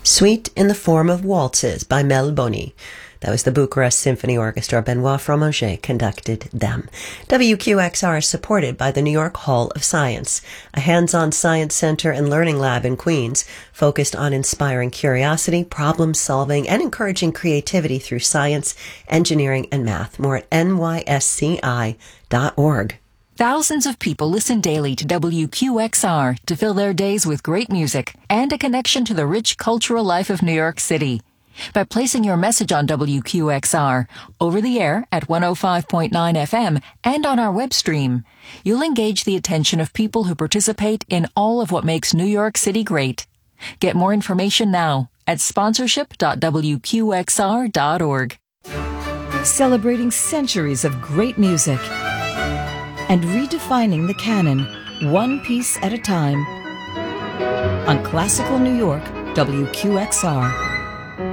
Suite in the Form of Waltzes by Mel Boni. That was the Bucharest Symphony Orchestra. Benoit Fromager conducted them. WQXR is supported by the New York Hall of Science, a hands-on science center and learning lab in Queens focused on inspiring curiosity, problem-solving, and encouraging creativity through science, engineering, and math. More at nysci.org. Thousands of people listen daily to WQXR to fill their days with great music and a connection to the rich cultural life of New York City. By placing your message on WQXR, over the air at 105.9 FM and on our web stream, you'll engage the attention of people who participate in all of what makes New York City great. Get more information now at sponsorship.wqxr.org. Celebrating centuries of great music and redefining the canon, one piece at a time. On Classical New York, WQXR.